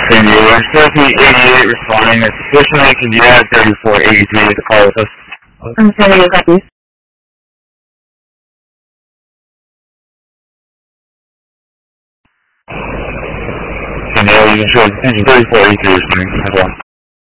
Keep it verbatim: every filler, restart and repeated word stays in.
San Diego, I'm Sophie eighty-eight responding. It's officially, can you add thirty-four eighty-three to the call with us? I'm San Diego, copies. San Diego, you can show attention thirty-four eighty-three responding. Have one.